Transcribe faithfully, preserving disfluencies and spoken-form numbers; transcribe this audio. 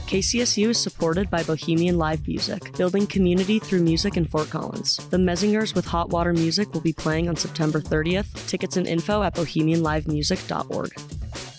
K C S U is supported by Bohemian Live Music, building community through music in Fort Collins. The Messingers with Hot Water Music will be playing on September thirtieth. Tickets and info at bohemian live music dot org.